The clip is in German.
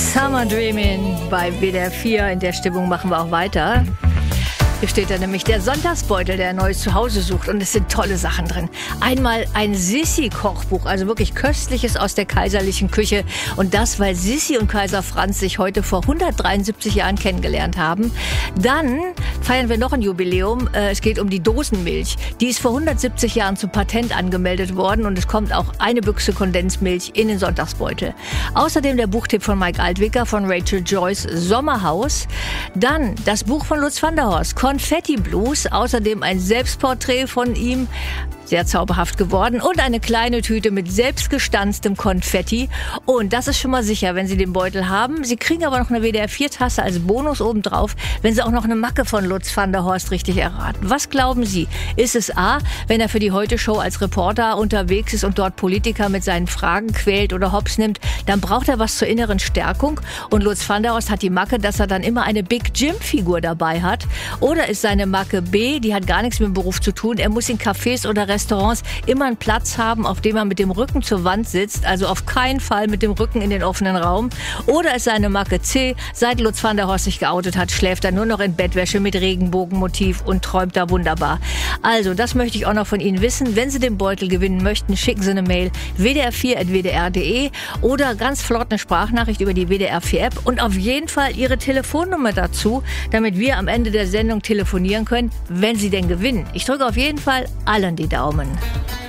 Summer Dreamin' bei WDR 4. In der Stimmung machen wir auch weiter. Hier steht da nämlich der Sonntagsbeutel, der ein neues Zuhause sucht. Und es sind tolle Sachen drin. Einmal ein Sissi-Kochbuch, also wirklich Köstliches aus der kaiserlichen Küche. Und das, weil Sissi und Kaiser Franz sich heute vor 173 Jahren kennengelernt haben. Dann feiern wir noch ein Jubiläum. Es geht um die Dosenmilch. Die ist vor 170 Jahren zum Patent angemeldet worden. Und es kommt auch eine Büchse Kondensmilch in den Sonntagsbeutel. Außerdem der Buchtipp von Mike Altwicker von Rachel Joyce, Sommerhaus. Dann das Buch von Lutz van der Horst, Konfetti Blues, außerdem ein Selbstporträt von ihm, sehr zauberhaft geworden, und eine kleine Tüte mit selbstgestanztem Konfetti. Und das ist schon mal sicher, wenn Sie den Beutel haben. Sie kriegen aber noch eine WDR-4-Tasse als Bonus obendrauf, wenn Sie auch noch eine Macke von Lutz van der Horst richtig erraten. Was glauben Sie? Ist es A, wenn er für die Heute-Show als Reporter unterwegs ist und dort Politiker mit seinen Fragen quält oder hops nimmt, dann braucht er was zur inneren Stärkung, und Lutz van der Horst hat die Macke, dass er dann immer eine Big Jim-Figur dabei hat? Oder ist seine Macke B, die hat gar nichts mit dem Beruf zu tun, er muss in Cafés oder Restaurants immer einen Platz haben, auf dem er mit dem Rücken zur Wand sitzt, also auf keinen Fall mit dem Rücken in den offenen Raum? Oder ist seine Macke C, seit Lutz van der Horst sich geoutet hat, schläft er nur noch in Bettwäsche mit Regenbogenmotiv und träumt da wunderbar? Also, das möchte ich auch noch von Ihnen wissen. Wenn Sie den Beutel gewinnen möchten, schicken Sie eine Mail wdr4@wdr.de oder ganz flott eine Sprachnachricht über die WDR 4 App und auf jeden Fall Ihre Telefonnummer dazu, damit wir am Ende der Sendung telefonieren können, wenn Sie denn gewinnen. Ich drücke auf jeden Fall allen die Daumen.